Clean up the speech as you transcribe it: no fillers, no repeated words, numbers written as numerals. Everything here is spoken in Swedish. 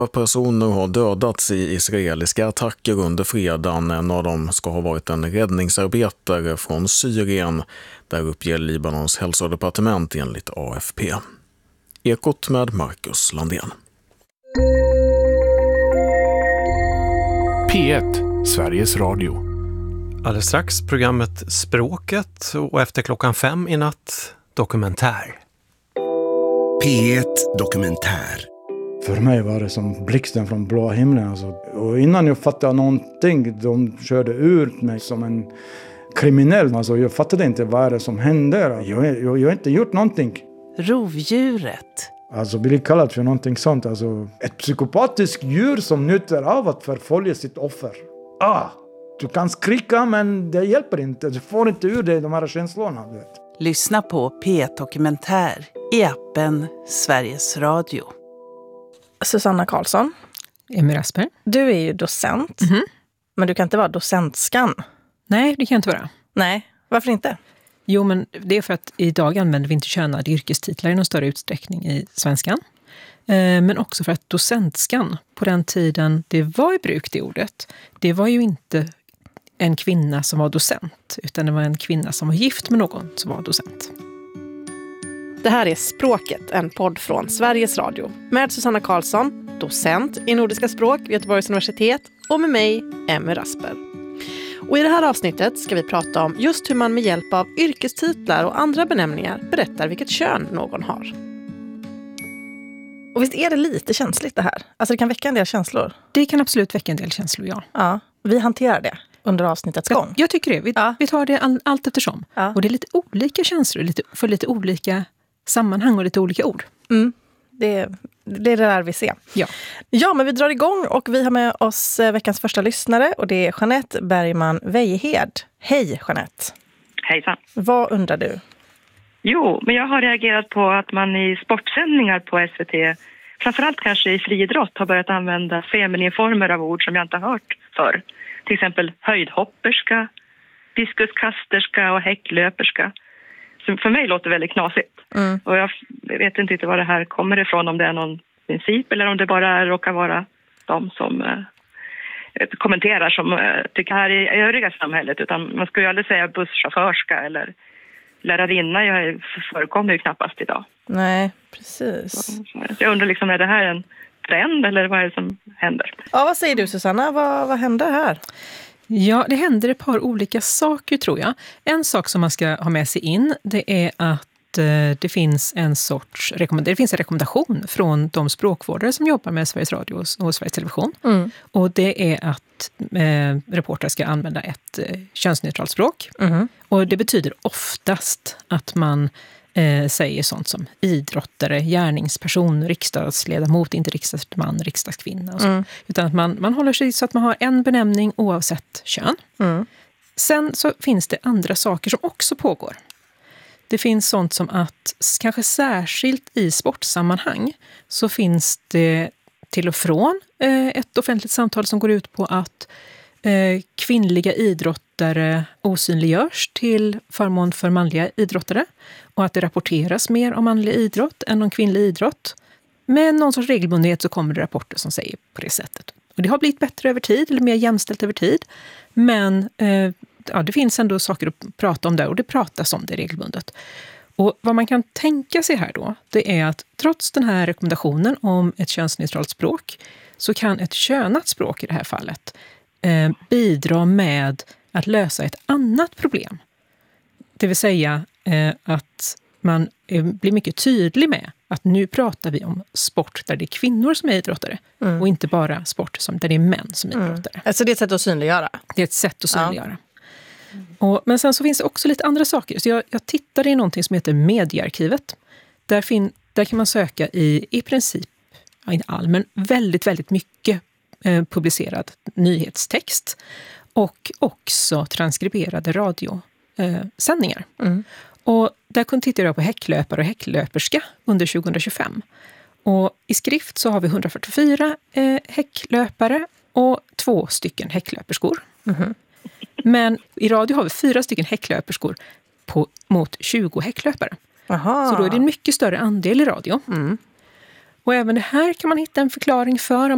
Personer har dödats i israeliska attacker under fredagen. En av dem ska ha varit en räddningsarbetare från Syrien. Där uppger Libanons hälsodepartement enligt AFP. Ekot med Marcus Landén. P1, Sveriges Radio. Alldeles strax programmet Språket och efter 5:00 i natt dokumentär. P1 Dokumentär. För mig var det som blixten från blå himlen. Alltså. Och innan jag fattade någonting, de körde ut mig som en kriminell. Alltså, jag fattade inte vad det som hände. Jag har inte gjort någonting. Rovdjuret. Alltså blir kallad för någonting sånt. Alltså, ett psykopatiskt djur som njuter av att förfölja sitt offer. Du kan skrika men det hjälper inte. Du får inte ur dig de här känslorna. Du vet. Lyssna på P1 Dokumentär i appen Sveriges Radio. Susanna Karlsson. Emmy Rasper. Du är ju docent. Men du kan inte vara docentskan. Nej, det kan jag inte vara. Nej, varför inte? Jo, men det är för att idag använder vi inte könade yrkestitlar i någon större utsträckning i svenskan. Men också för att docentskan, på den tiden det var i bruk det ordet, det var ju inte en kvinna som var docent, utan det var en kvinna som var gift med någon som var docent. Det här är Språket, en podd från Sveriges Radio. Med Susanna Karlsson, docent i nordiska språk vid Göteborgs universitet, och med mig, Emmy Rasper. Och i det här avsnittet ska vi prata om just hur man med hjälp av yrkestitlar och andra benämningar berättar vilket kön någon har. Och visst är det lite känsligt det här? Alltså det kan väcka en del känslor. Det kan absolut väcka en del känslor, ja. Ja, vi hanterar det under avsnittets gång. Jag tycker det. Vi tar det allt eftersom. Ja. Och det är lite olika känslor för lite olika sammanhang och lite olika ord. Det är det där vi ser. Ja, men vi drar igång och vi har med oss veckans första lyssnare och det är Jeanette Bergman Weihed. Hej Jeanette. Hejsan. Vad undrar du? Jo, men jag har reagerat på att man i sportsändningar på SVT, framförallt kanske i friidrott, har börjat använda femininformer av ord som jag inte har hört förr. Till exempel höjdhopperska, diskuskasterska och häcklöperska. Som för mig låter väldigt knasigt. Och jag vet inte riktigt var det här kommer ifrån, om det är någon princip eller om det bara råkar vara de som kommenterar som tycker här i övriga samhället. Utan man skulle ju aldrig säga busschaufförska eller lärarinna. Jag förekommer ju knappast idag. Nej, precis. Så jag undrar liksom, är det här en trend eller vad är det som händer? Ja, vad säger du Susanna? Vad händer här? Ja, det händer ett par olika saker tror jag. En sak som man ska ha med sig in, det är att det finns en rekommendation från de språkvårdare som jobbar med Sveriges Radio och Sveriges Television. Och det är att reportrar ska använda ett könsneutralt språk. Och det betyder oftast att man säger sånt som idrottare, gärningsperson, riksdagsledamot, inte riksdagsman, riksdagskvinna och så. Utan att man håller sig så att man har en benämning oavsett kön. Sen så finns det andra saker som också pågår. Det finns sånt som att, kanske särskilt i sportsammanhang, så finns det till och från ett offentligt samtal som går ut på att kvinnliga idrottare osynliggörs till förmån för manliga idrottare och att det rapporteras mer om manlig idrott än om kvinnlig idrott. Med någon sorts regelbundenhet så kommer det rapporter som säger på det sättet. Och det har blivit bättre över tid, eller mer jämställt över tid. Men det finns ändå saker att prata om där och det pratas om det regelbundet. Och vad man kan tänka sig här då, det är att trots den här rekommendationen om ett könsneutralt språk så kan ett könat språk i det här fallet bidra med att lösa ett annat problem. Det vill säga att man blir mycket tydlig med att nu pratar vi om sport där det är kvinnor som är idrottare och inte bara sport där det är män som är idrottare. Alltså det är ett sätt att synliggöra? Det är ett sätt att synliggöra. Men sen så finns det också lite andra saker. Så jag tittade i någonting som heter Mediearkivet. Där kan man söka i princip, inte all, men väldigt, väldigt mycket publicerad nyhetstext och också transkriberade radiosändningar. Och där tittar jag på häcklöpare och häcklöperska under 2025. Och i skrift så har vi 144 häcklöpare och 2 stycken häcklöperskor. Men i radio har vi 4 stycken häcklöperskor mot 20 häcklöpare. Så då är det en mycket större andel i radio. Och även det här kan man hitta en förklaring för.